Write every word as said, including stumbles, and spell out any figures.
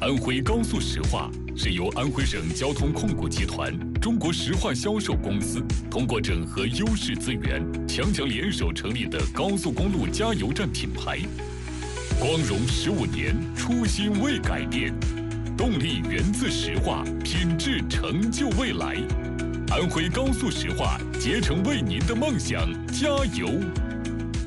安徽高速石化是由安徽省交通控股集团、中国石化销售公司通过整合优势资源，强强联手成立的高速公路加油站品牌。光荣十五年，初心未改变，动力源自石化，品质成就未来。安徽高速石化，竭诚为您的梦想加油。